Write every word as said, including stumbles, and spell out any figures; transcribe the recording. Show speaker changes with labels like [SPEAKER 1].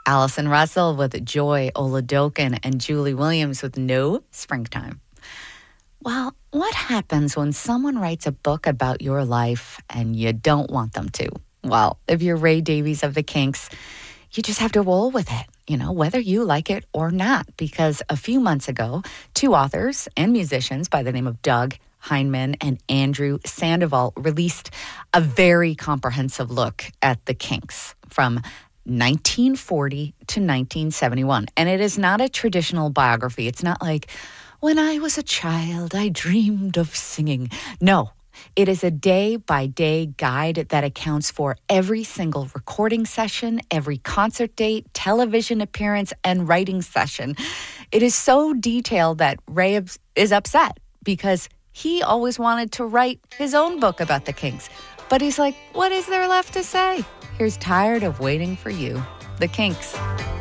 [SPEAKER 1] Allison Russell with Joy Oladokin, and Julie Williams with No Springtime. Well, what happens when someone writes a book about your life and you don't want them to? Well, if you're Ray Davies of the Kinks, you just have to roll with it, you know, whether you like it or not, because a few months ago, two authors and musicians by the name of Doug Heineman and Andrew Sandoval released a very comprehensive look at the Kinks from nineteen forty to nineteen seventy-one. And it is not a traditional biography. It's not like, when I was a child, I dreamed of singing. No, it is a day-by-day guide that accounts for every single recording session, every concert date, television appearance, and writing session. It is so detailed that Ray is upset because he always wanted to write his own book about the Kinks. But he's like, what is there left to say? Here's Tired of Waiting for You, the Kinks.